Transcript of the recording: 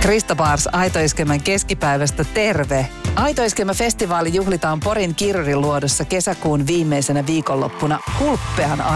Krista Bars Aito-iskelmän keskipäivästä terve. Aito-iskelmä-festivaali juhlitaan Porin Kirjurin luodossa kesäkuun viimeisenä viikonloppuna hulppean